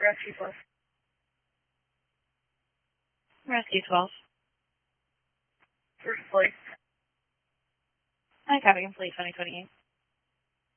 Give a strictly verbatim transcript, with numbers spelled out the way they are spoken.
Rescue twelve. Rescue twelve. First place. I copy complete twenty twenty-eight.